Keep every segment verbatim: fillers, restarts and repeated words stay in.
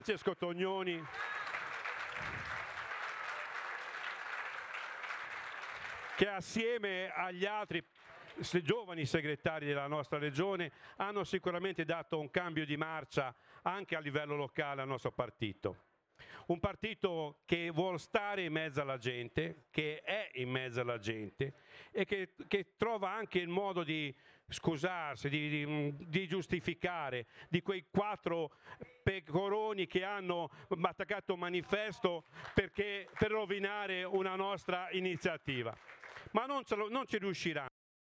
Francesco Tognoni, che assieme agli altri giovani segretari della nostra regione hanno sicuramente dato un cambio di marcia anche a livello locale al nostro partito. Un partito che vuole stare in mezzo alla gente, che è in mezzo alla gente e che, che trova anche il modo di scusarsi, di, di, di giustificare di quei quattro pecoroni che hanno attaccato un manifesto perché, per rovinare una nostra iniziativa. Ma non, ce lo, non ci riusciranno.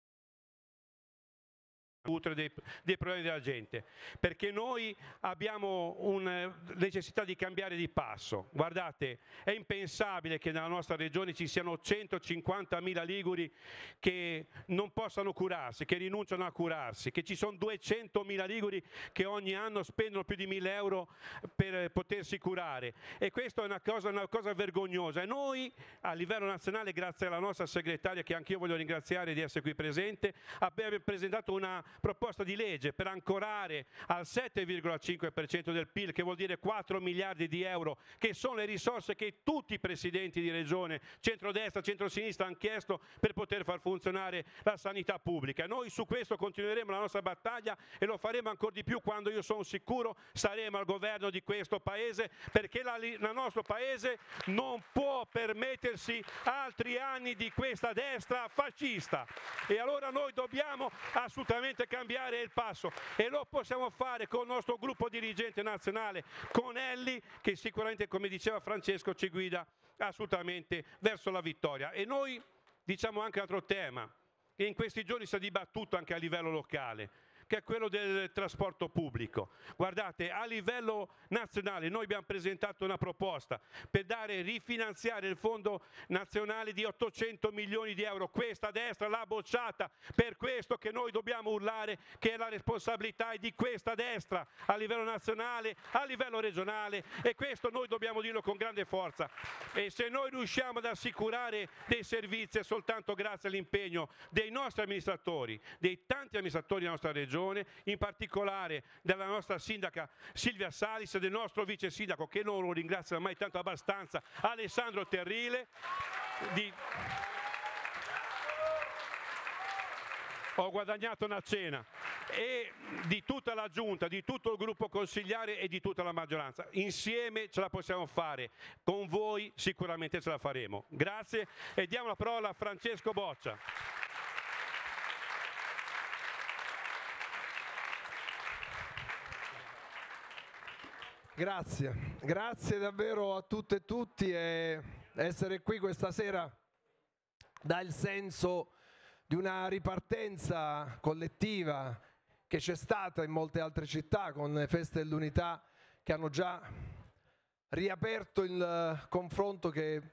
Dei, dei problemi della gente, perché noi abbiamo una necessità di cambiare di passo. Guardate, è impensabile che nella nostra regione ci siano centocinquantamila liguri che non possano curarsi, che rinunciano a curarsi, che ci sono duecentomila liguri che ogni anno spendono più di mille euro per potersi curare, e questa è una cosa, una cosa vergognosa. E noi a livello nazionale, grazie alla nostra segretaria, che anch'io voglio ringraziare di essere qui presente, abbiamo presentato una proposta di legge per ancorare al sette virgola cinque per cento del P I L, che vuol dire quattro miliardi di euro, che sono le risorse che tutti i presidenti di regione, centrodestra, centrosinistra, hanno chiesto per poter far funzionare la sanità pubblica. Noi su questo continueremo la nostra battaglia e lo faremo ancora di più quando, io sono sicuro, saremo al governo di questo Paese, perché la, il nostro Paese non può permettersi altri anni di questa destra fascista, e allora noi dobbiamo assolutamente cambiare il passo, e lo possiamo fare con il nostro gruppo dirigente nazionale, con Elli, che sicuramente, come diceva Francesco, ci guida assolutamente verso la vittoria. E noi diciamo anche un altro tema che in questi giorni si è dibattuto anche a livello locale, che è quello del trasporto pubblico. Guardate, a livello nazionale noi abbiamo presentato una proposta per dare, rifinanziare il fondo nazionale di ottocento milioni di euro. Questa destra l'ha bocciata, per questo che noi dobbiamo urlare che la responsabilità è di questa destra a livello nazionale, a livello regionale, e questo noi dobbiamo dirlo con grande forza. E se noi riusciamo ad assicurare dei servizi è soltanto grazie all'impegno dei nostri amministratori, dei tanti amministratori della nostra regione, in particolare della nostra sindaca Silvia Salis e del nostro vice sindaco, che non lo ringrazio mai tanto abbastanza, Alessandro Terrile. Di... Ho guadagnato una cena, e di tutta la giunta, di tutto il gruppo consigliare e di tutta la maggioranza. Insieme ce la possiamo fare, con voi sicuramente ce la faremo. Grazie, e diamo la parola a Francesco Boccia. Grazie, grazie davvero a tutte e tutti, e essere qui questa sera dà il senso di una ripartenza collettiva che c'è stata in molte altre città con le feste dell'unità, che hanno già riaperto il confronto che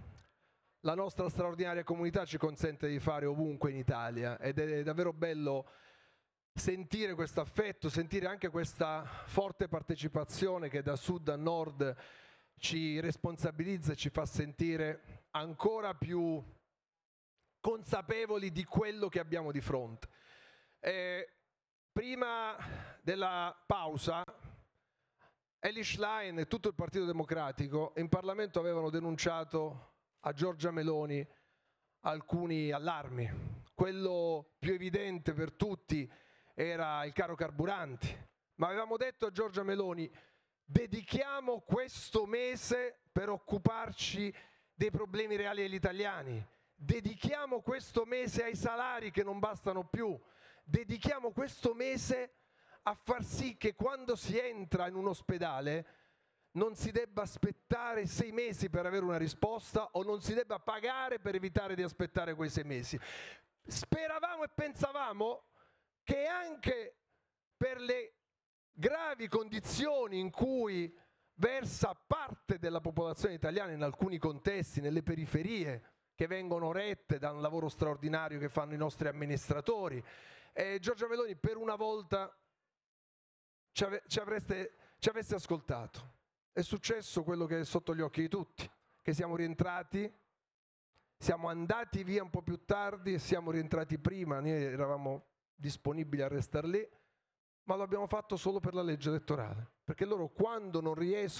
la nostra straordinaria comunità ci consente di fare ovunque in Italia, ed è davvero bello sentire questo affetto, sentire anche questa forte partecipazione che da sud a nord ci responsabilizza e ci fa sentire ancora più consapevoli di quello che abbiamo di fronte. E prima della pausa Elly Schlein e tutto il Partito Democratico in Parlamento avevano denunciato a Giorgia Meloni alcuni allarmi. Quello più evidente per tutti era il caro carburanti, ma avevamo detto a Giorgia Meloni: dedichiamo questo mese per occuparci dei problemi reali degli italiani, dedichiamo questo mese ai salari che non bastano più, dedichiamo questo mese a far sì che quando si entra in un ospedale non si debba aspettare sei mesi per avere una risposta, o non si debba pagare per evitare di aspettare quei sei mesi. Speravamo e pensavamo che anche per le gravi condizioni in cui versa parte della popolazione italiana in alcuni contesti, nelle periferie, che vengono rette da un lavoro straordinario che fanno i nostri amministratori, e Giorgia Meloni per una volta ci, ave- ci, avreste, ci avesse ascoltato. È successo quello che è sotto gli occhi di tutti, che siamo rientrati, siamo andati via un po' più tardi e siamo rientrati prima. Noi eravamo disponibili a restare lì, ma lo abbiamo fatto solo per la legge elettorale, perché loro, quando non riescono